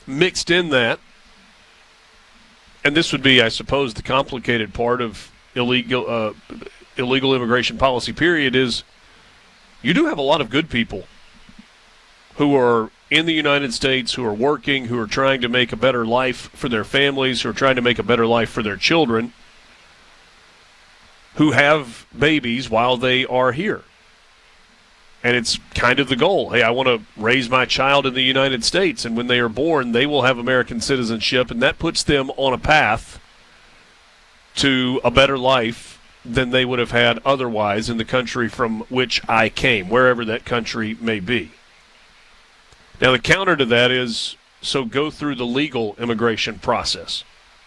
mixed in that, and this would be, I suppose, the complicated part of illegal immigration policy, period, is you do have a lot of good people who are in the United States, who are working, who are trying to make a better life for their families, who are trying to make a better life for their children, who have babies while they are here. And it's kind of the goal. Hey, I want to raise my child in the United States, and when they are born, they will have American citizenship, and that puts them on a path to a better life than they would have had otherwise in the country from which I came, wherever that country may be. Now, the counter to that is, so go through the legal immigration process.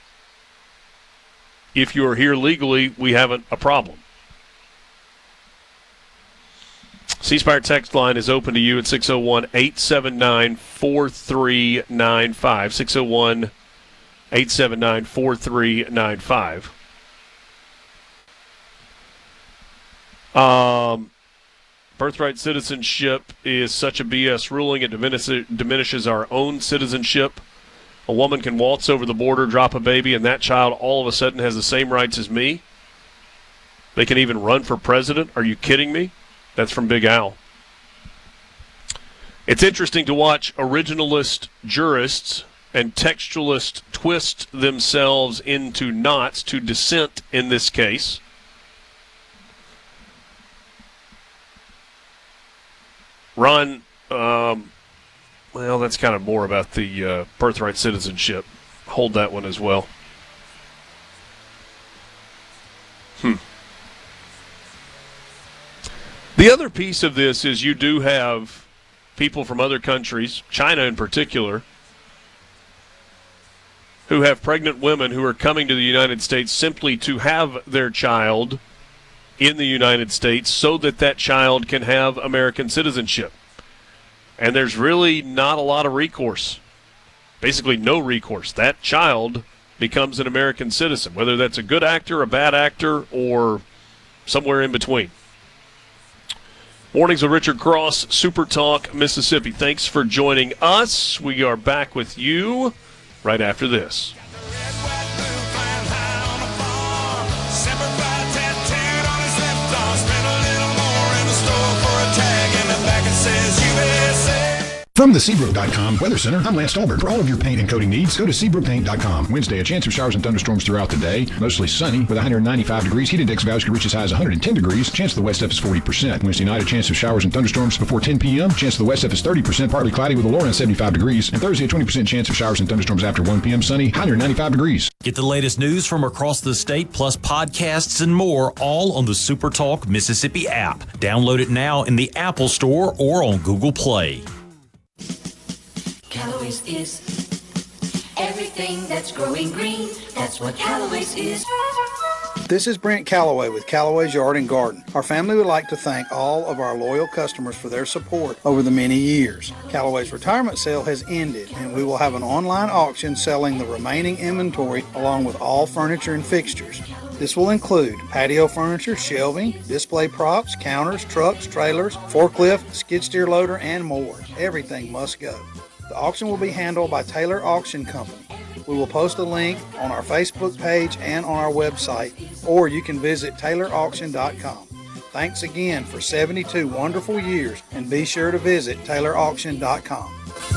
If you are here legally, we haven't a problem. C Spire text line is open to you at 601-879-4395. 601-879-4395. Birthright citizenship is such a BS ruling, it diminishes our own citizenship. A woman can waltz over the border, drop a baby, and that child all of a sudden has the same rights as me. They can even run for president. Are you kidding me? That's from Big Al. It's interesting to watch originalist jurists and textualists twist themselves into knots to dissent in this case. Ron, well, that's kind of more about the birthright citizenship. Hold that one as well. The other piece of this is you do have people from other countries, China in particular, who have pregnant women who are coming to the United States simply to have their child in the United States so that that child can have American citizenship. And there's really not a lot of recourse. Basically no recourse. That child becomes an American citizen, whether that's a good actor, a bad actor, or somewhere in between. Mornings with Richard Cross, Super Talk, Mississippi. Thanks for joining us. We are back with you right after this. From the Seabrook.com Weather Center, I'm Lance Stolberg. For all of your paint and coating needs, go to SeabrookPaint.com. Wednesday, a chance of showers and thunderstorms throughout the day. Mostly sunny with 195 degrees. Heat index values could reach as high as 110 degrees. Chance of the west F is 40%. Wednesday night, a chance of showers and thunderstorms before 10 p.m. Chance of the west F is 30%, partly cloudy with a low around 75 degrees. And Thursday, a 20% chance of showers and thunderstorms after 1 p.m. Sunny, 195 degrees. Get the latest news from across the state, plus podcasts and more, all on the Super Talk Mississippi app. Download it now in the Apple Store or on Google Play. Callaway's is everything that's growing green. That's what Callaway's is. This is Brent Callaway with Callaway's Yard and Garden. Our family would like to thank all of our loyal customers for their support over the many years. Callaway's retirement sale has ended, and we will have an online auction selling the remaining inventory along with all furniture and fixtures. This will include patio furniture, shelving, display props, counters, trucks, trailers, forklift, skid steer loader, and more. Everything must go. The auction will be handled by Taylor Auction Company. We will post a link on our Facebook page and on our website, or you can visit TaylorAuction.com. Thanks again for 72 wonderful years, and be sure to visit TaylorAuction.com.